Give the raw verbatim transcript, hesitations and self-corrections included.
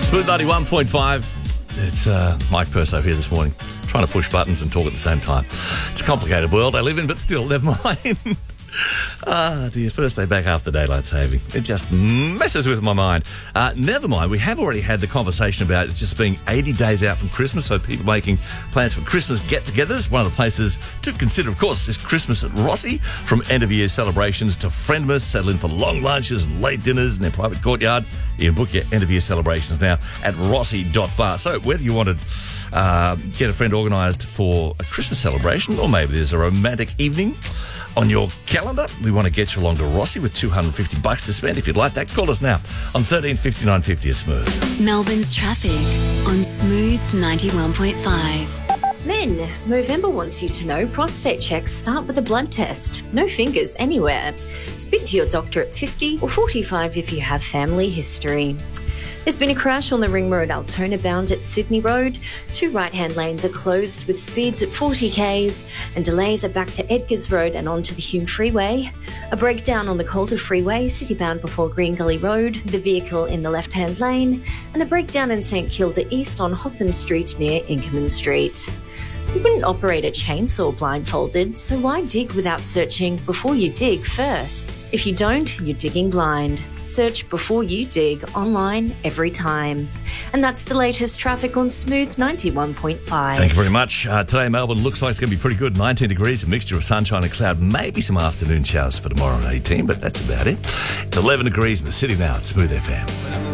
Smooth ninety-one point five. It's uh, Mike Purso here this morning, trying to push buttons and talk at the same time. It's a complicated world I live in, but still, never mind. Ah, dear, first day back after daylight saving. It just messes with my mind. Uh, never mind, we have already had the conversation about it just being eighty days out from Christmas, so people making plans for Christmas get-togethers. One of the places to consider, of course, is Christmas at Rossi. From end-of-year celebrations to Friendmas, settle in for long lunches and late dinners in their private courtyard. You can book your end-of-year celebrations now at rossi dot bar. So whether you wanted uh, get a friend organised for a Christmas celebration, or maybe there's a romantic evening on your calendar, we want to get you along to Rossi with two hundred fifty bucks to spend. If you'd like that, call us now on thirteen fifty-nine fifty at Smooth. Melbourne's traffic on Smooth ninety-one point five. Men, Movember wants you to know prostate checks start with a blood test. No fingers anywhere. Speak to your doctor at fifty or forty-five if you have family history. There's been a crash on the Ring Road Altona bound at Sydney Road. Two right-hand lanes are closed with speeds at forty kays and delays are back to Edgars Road and onto the Hume Freeway. A breakdown on the Calder Freeway, city-bound before Green Gully Road, the vehicle in the left-hand lane, and a breakdown in St Kilda East on Hotham Street near Inkerman Street. You wouldn't operate a chainsaw blindfolded, so why dig without searching before you dig first? If you don't, you're digging blind. Search Before You Dig online every time. And that's the latest traffic on Smooth ninety-one point five. Thank you very much. Uh, today, Melbourne looks like it's going to be pretty good. nineteen degrees, a mixture of sunshine and cloud. Maybe some afternoon showers for tomorrow at eighteen, but that's about it. It's eleven degrees in the city now at Smooth F M.